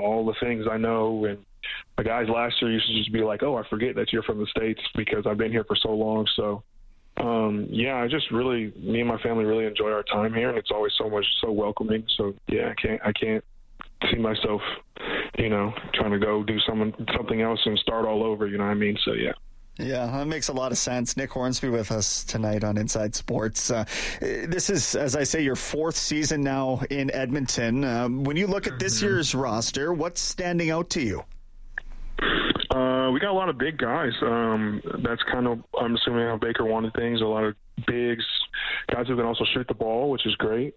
all the things I know. And the guys last year used to just be like, oh, I forget that you're from the States because I've been here for so long. So, I just really, me and my family really enjoy our time here, and it's always so welcoming. So, yeah, I can't see myself, trying to go do something else and start all over, you know what I mean? So, yeah. Yeah, that makes a lot of sense. Nick Hornsby with us tonight on Inside Sports. This is, as I say, your fourth season now in Edmonton. When you look at this year's roster, what's standing out to you? We got a lot of big guys. That's kind of, I'm assuming, how Baker wanted things. A lot of bigs, guys who can also shoot the ball, which is great.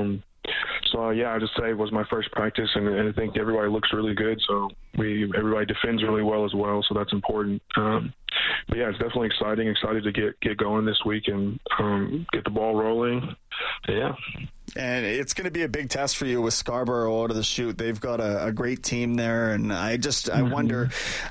I just say it was my first practice, and I think everybody looks really good. So everybody defends really well as well. So that's important. But yeah, it's definitely exciting. Excited to get going this week and get the ball rolling. Yeah. And it's going to be a big test for you with Scarborough out of the chute. They've got a great team there, and I wonder,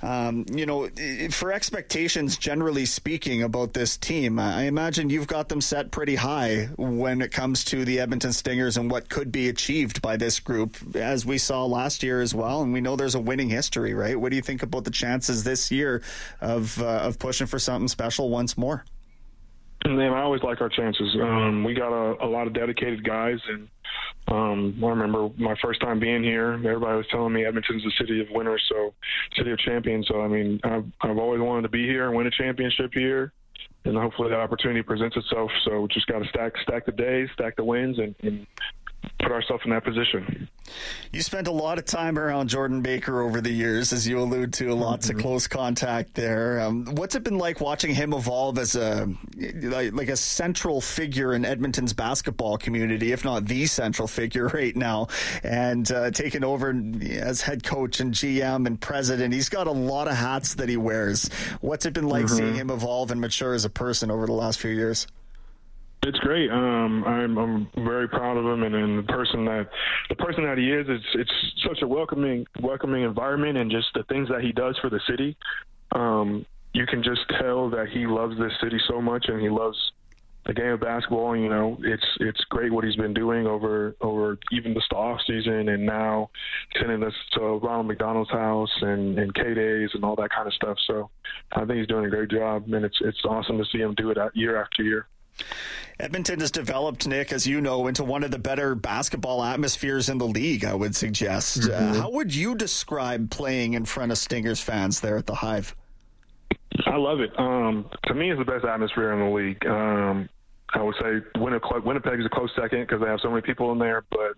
for expectations, generally speaking, about this team, I imagine you've got them set pretty high when it comes to the Edmonton Stingers and what could be achieved by this group, as we saw last year as well. And we know there's a winning history, right? What do you think about the chances this year of pushing for something special once more? Man, I always like our chances. We got a lot of dedicated guys, and I remember my first time being here, everybody was telling me Edmonton's the city of winners, so city of champions. So, I mean, I've always wanted to be here and win a championship here, and hopefully that opportunity presents itself. So we just got to stack the days, stack the wins, and put ourselves in that position. You spent a lot of time around Jordan Baker over the years, as you allude to, lots of close contact there. What's it been like watching him evolve as a central figure in Edmonton's basketball community, if not the central figure right now, and taking over as head coach and GM and president? He's got a lot of hats that he wears. What's it been like seeing him evolve and mature as a person over the last few years? It's great. I'm very proud of him, and the person that he is. It's such a welcoming environment, and just the things that he does for the city. You can just tell that he loves this city so much, and he loves the game of basketball. And, it's great what he's been doing over even just the off season, and now sending us to Ronald McDonald's house and K-Days and all that kind of stuff. So I think he's doing a great job, and it's awesome to see him do it year after year. Edmonton has developed, Nick, as you know, into one of the better basketball atmospheres in the league, I would suggest. How would you describe playing in front of Stingers fans there at the Hive? I love it. To me, it's the best atmosphere in the league. I would say Winnipeg is a close second because they have so many people in there. But,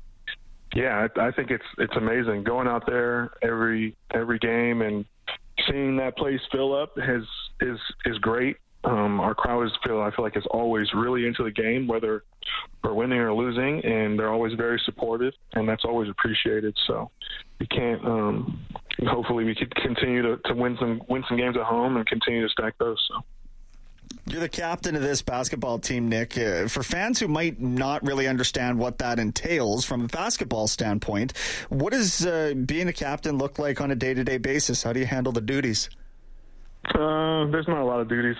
I think it's amazing. Going out there every game and seeing that place fill up is great. Our crowd I feel like is always really into the game, whether we're winning or losing, and they're always very supportive, and that's always appreciated. So we can't. Hopefully, we could continue to win some games at home and continue to stack those. So. You're the captain of this basketball team, Nick. For fans who might not really understand what that entails from a basketball standpoint, what does being a captain look like on a day-to-day basis? How do you handle the duties? There's not a lot of duties.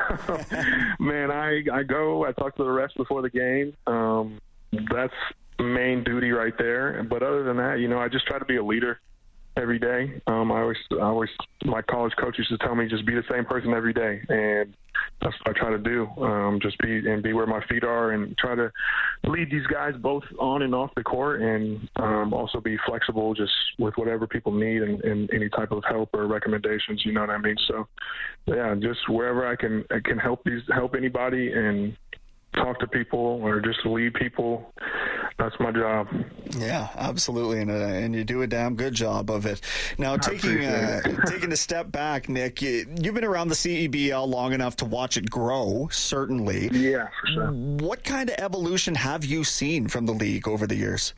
Man, I talk to the refs before the game. That's main duty right there. But other than that, I just try to be a leader every day. I always, my college coach used to tell me, just be the same person every day. And that's what I try to do. Just be where my feet are and try to lead these guys both on and off the court, and also be flexible just with whatever people need and any type of help or recommendations, you know what I mean? So yeah, just wherever I can help anybody and talk to people or just lead people. That's my job. Yeah, absolutely, and you do a damn good job of it. Now, taking a step back, Nick, you've been around the CEBL long enough to watch it grow, certainly. Yeah, for sure. What kind of evolution have you seen from the league over the years?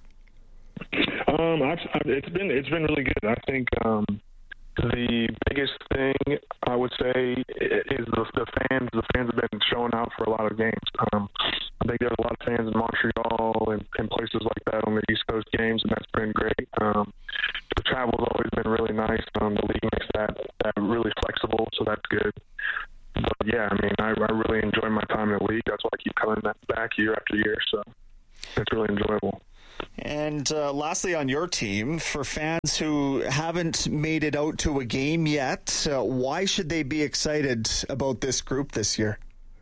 It's been really good. I think the biggest thing I would say is the fans. The fans have been showing out for a lot of games. I think there's a lot of fans in Montreal and places like that on the East Coast games, and that's been great. The travel's always been really nice. The league makes that really flexible, so that's good. But yeah, I mean, I really enjoy my time in the league. That's why I keep coming back year after year. So it's really enjoyable. And lastly, on your team, for fans who haven't made it out to a game yet, why should they be excited about this group this year?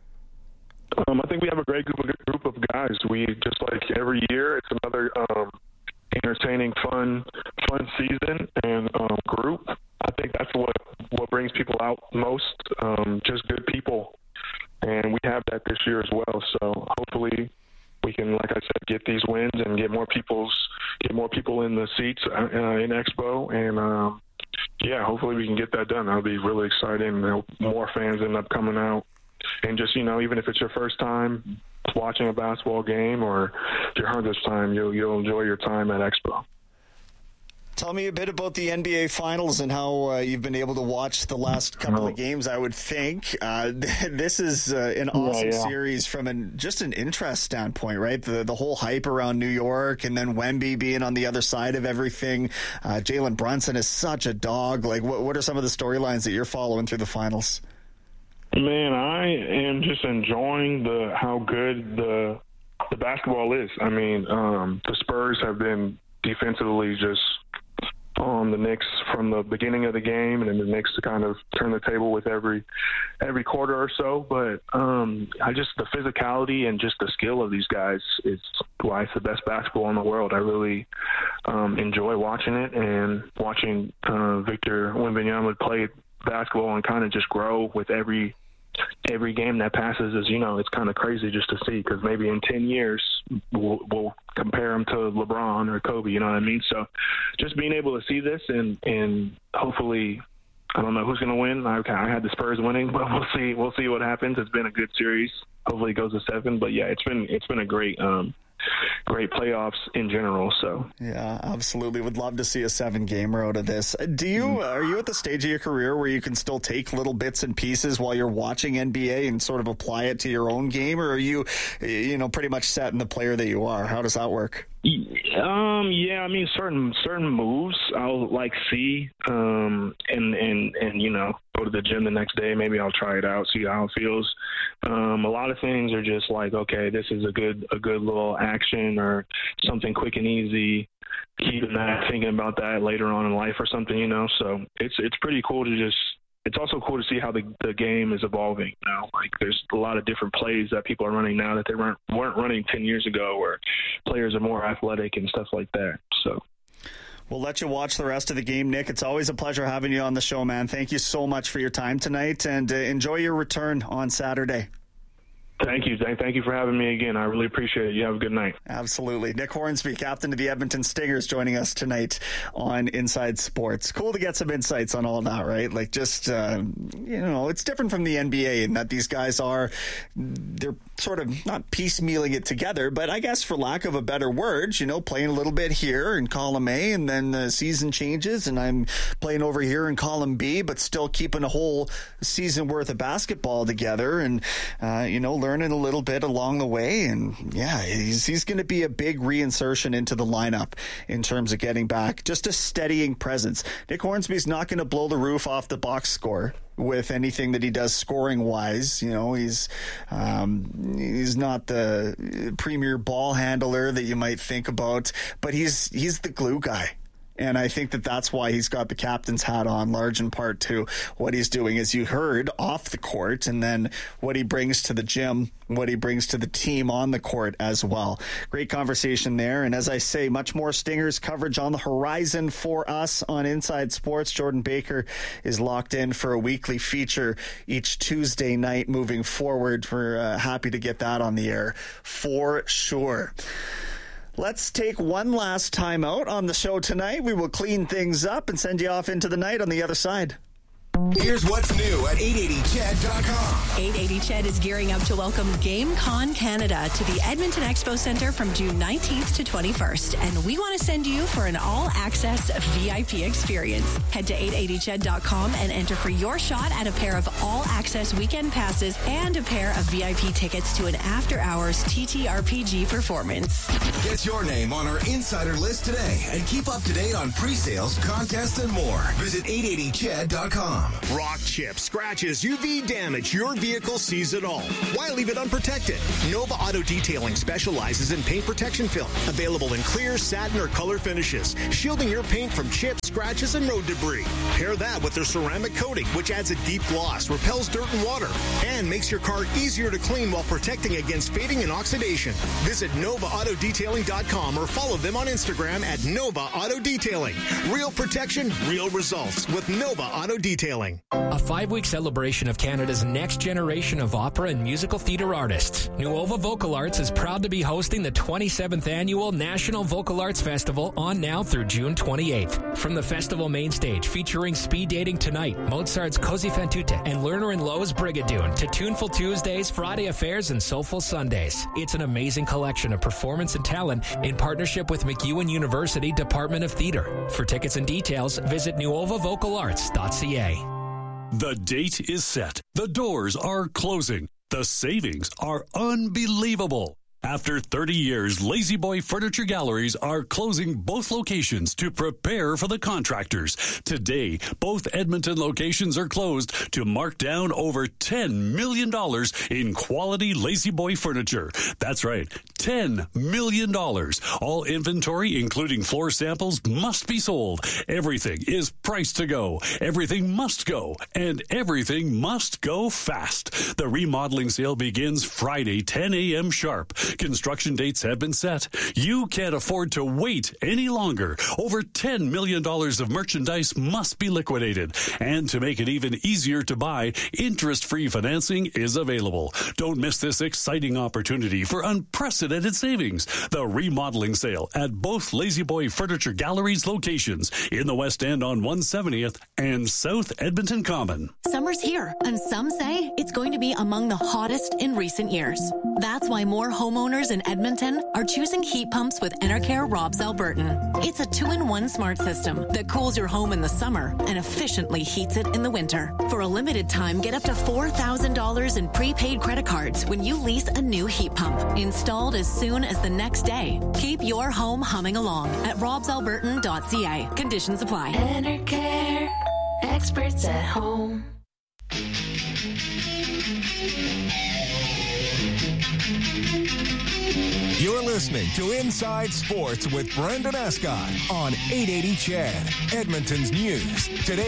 I think we have a great group of guys. We, just like every year, it's another entertaining, fun season and group. I think that's what brings people out most, just good people. And we have that this year as well. So hopefully we can, like I said, get these wins and get more people in the seats in Expo. And, hopefully we can get that done. That'll be really exciting. More fans end up coming out. And just, even if it's your first time watching a basketball game or your 100th time, you'll enjoy your time at Expo. Tell me a bit about the NBA Finals and how you've been able to watch the last couple of games. I would think this is an awesome series from just an interest standpoint, right? The whole hype around New York and then Wemby being on the other side of everything. Jalen Brunson is such a dog. Like, what are some of the storylines that you're following through the finals? Man, I am just enjoying how good the basketball is. I mean, the Spurs have been defensively just on the Knicks from the beginning of the game, and then the Knicks to kind of turn the table with every quarter or so. But the physicality and just the skill of these guys is why it's the best basketball in the world. I really enjoy watching it and watching Victor Wembanyama play basketball and kind of just grow with every game that passes. It's kind of crazy just to see, because maybe in 10 years we'll compare him to LeBron or Kobe, you know what I mean? So just being able to see this and hopefully, I don't know who's going to win. I had the Spurs winning, but we'll see what happens. It's been a good series. Hopefully it goes to 7, but yeah, it's been a great playoffs in general. So yeah, absolutely would love to see a 7-gamer out of this. Are you at the stage of your career where you can still take little bits and pieces while you're watching NBA and sort of apply it to your own game, or are you pretty much set in the player that you are? How does that work? I mean, certain moves I'll see, and go to the gym the next day. Maybe I'll try it out, see how it feels. A lot of things are just like, okay, this is a good little action or something quick and easy. Keeping that, thinking about that later on in life or something, So it's pretty cool to just. It's also cool to see how the game is evolving now. Like, there's a lot of different plays that people are running now that they weren't running 10 years ago, where players are more athletic and stuff like that. So we'll let you watch the rest of the game, Nick. It's always a pleasure having you on the show, man. Thank you so much for your time tonight, and enjoy your return on Saturday. Thank you. Thank you for having me again. I really appreciate it. You have a good night. Absolutely. Nick Hornsby, captain of the Edmonton Stingers, joining us tonight on Inside Sports. Cool to get some insights on all that, right? Like, just, it's different from the NBA in that these guys they're sort of not piecemealing it together, but I guess for lack of a better word, playing a little bit here in column A, and then the season changes and I'm playing over here in column B, but still keeping a whole season worth of basketball together and, learning a little bit along the way. And yeah, he's going to be a big reinsertion into the lineup in terms of getting back just a steadying presence. Nick Hornsby's not going to blow the roof off the box score with anything that he does scoring wise. He's not the premier ball handler that you might think about, but he's the glue guy. And I think that's why he's got the captain's hat on, large in part to what he's doing, as you heard, off the court, and then what he brings to the gym, what he brings to the team on the court as well. Great conversation there. And as I say, much more Stingers coverage on the horizon for us on Inside Sports. Jordan Baker is locked in for a weekly feature each Tuesday night moving forward. We're happy to get that on the air for sure. Let's take one last time out on the show tonight. We will clean things up and send you off into the night on the other side. Here's what's new at 880ched.com. 880 Ched is gearing up to welcome GameCon Canada to the Edmonton Expo Centre from June 19th to 21st. And we want to send you for an all-access VIP experience. Head to 880ched.com and enter for your shot at a pair of all-access weekend passes and a pair of VIP tickets to an after-hours TTRPG performance. Get your name on our insider list today and keep up to date on pre-sales, contests, and more. Visit 880ched.com. Rock chips, scratches, UV damage, your vehicle sees it all. Why leave it unprotected? Nova Auto Detailing specializes in paint protection film, available in clear, satin, or color finishes, shielding your paint from chips, scratches, and road debris. Pair that with their ceramic coating, which adds a deep gloss, repels dirt and water, and makes your car easier to clean while protecting against fading and oxidation. Visit NovaAutoDetailing.com or follow them on Instagram at Nova Auto Detailing. Real protection, real results with Nova Auto Detailing. A 5-week celebration of Canada's next generation of opera and musical theatre artists. Nuova Vocal Arts is proud to be hosting the 27th Annual National Vocal Arts Festival on now through June 28th. From the festival main stage featuring Speed Dating Tonight, Mozart's Così fan tutte, and Lerner and Lowe's Brigadoon, to Tuneful Tuesdays, Friday Affairs, and Soulful Sundays. It's an amazing collection of performance and talent in partnership with MacEwan University Department of Theatre. For tickets and details, visit nuovavocalarts.ca. The date is set. The doors are closing. The savings are unbelievable. After 30 years, Lazy Boy Furniture Galleries are closing both locations to prepare for the contractors. Today, both Edmonton locations are closed to mark down over $10 million in quality Lazy Boy furniture. That's right, $10 million. All inventory, including floor samples, must be sold. Everything is priced to go. Everything must go. And everything must go fast. The remodeling sale begins Friday, 10 a.m. sharp. Construction dates have been set. You can't afford to wait any longer. Over $10 million of merchandise must be liquidated. And to make it even easier to buy, interest-free financing is available. Don't miss this exciting opportunity for unprecedented savings. The remodeling sale at both Lazy Boy Furniture Galleries locations in the West End on 170th and South Edmonton Common. Summer's here, and some say it's going to be among the hottest in recent years. That's why more homeowners in Edmonton are choosing heat pumps with Enercare Robs Albertan. It's a 2-in-1 smart system that cools your home in the summer and efficiently heats it in the winter. For a limited time, get up to $4,000 in prepaid credit cards when you lease a new heat pump, installed as soon as the next day. Keep your home humming along at robsalbertan.ca. Conditions apply. Enercare, experts at home. You're listening to Inside Sports with Brendan Escott on 880 CHED, Edmonton's News. Today